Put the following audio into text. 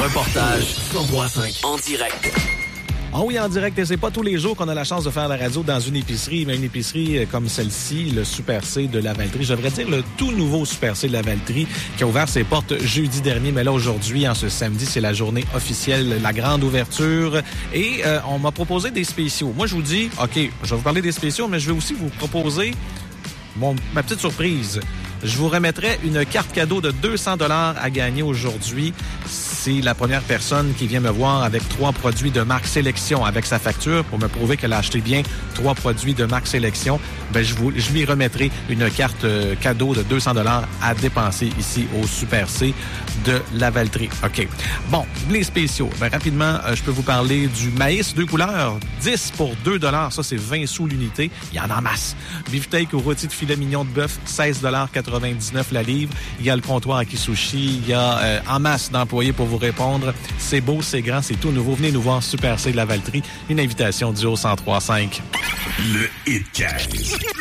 Reportage 100.5 en direct. Ah oui, en direct, et c'est pas tous les jours qu'on a la chance de faire la radio dans une épicerie, mais une épicerie comme celle-ci, le Super C de Lavaltrie. Je devrais dire le tout nouveau Super C de Lavaltrie qui a ouvert ses portes jeudi dernier, mais là aujourd'hui, en ce samedi, c'est la journée officielle, la grande ouverture. Et on m'a proposé des spéciaux. Moi, je vous dis, OK, je vais vous parler des spéciaux, mais je vais aussi vous proposer ma petite surprise. Je vous remettrai une carte cadeau de 200 $ à gagner aujourd'hui. C'est la première personne qui vient me voir avec 3 produits de marque Sélection avec sa facture pour me prouver qu'elle a acheté bien 3 produits de marque Sélection. Je lui remettrai une carte cadeau de 200 $ à dépenser ici au Super C de Lavaltrie. OK. Bon, les spéciaux. Rapidement, je peux vous parler du maïs 2 couleurs. 10 pour 2 $. Ça, c'est 20 sous l'unité. Il y en a en masse. Beefsteak ou rôti de filet mignon de bœuf, 16,99 $ la livre. Il y a le comptoir à Kisushi. Il y a en masse d'employés pour vous répondre. C'est beau, c'est grand, c'est tout nouveau. Venez nous voir Super C de Lavaltrie. Une invitation du haut 103.5. Le Hit 15.